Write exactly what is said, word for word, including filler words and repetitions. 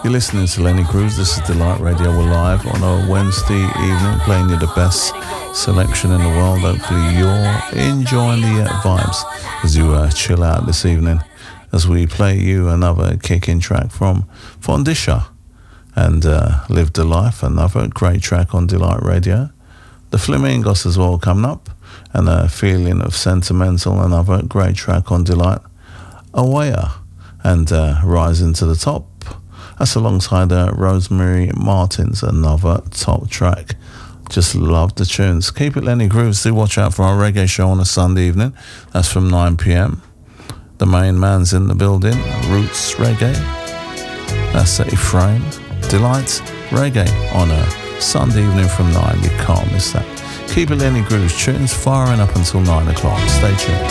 You're listening to Lenny Grooves. This is Delight Radio. We're live on a Wednesday evening, playing you the best selection in the world. Hopefully you're enjoying the uh, vibes as you uh, chill out this evening, as we play you another kicking track from Fondisha and uh, Live the Life, another great track on Delight Radio. The Flamingos as well coming up, and a feeling of sentimental, another great track on Delight. Awaya and uh, Rising to the Top. That's alongside uh, Rosemary Martin's, another top track. Just love the tunes. Keep it Lenny Grooves. Do watch out for our reggae show on a Sunday evening. That's from nine p.m. The main man's in the building. Roots Reggae. That's Ephraim. Delight Reggae on a Sunday evening from nine. You can't miss that. Keep it Lenny Grooves. Tunes firing up until nine o'clock. Stay tuned.